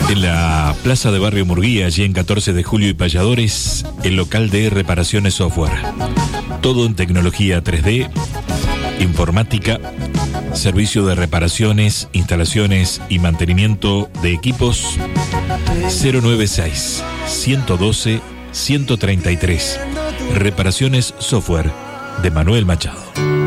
En la plaza de Barrio Murguía, allí en 14 de Julio y Payadores, el local de Reparaciones Software. Todo en tecnología 3D, informática, servicio de reparaciones, instalaciones y mantenimiento de equipos. 096 112 133. Reparaciones Software de Manuel Machado.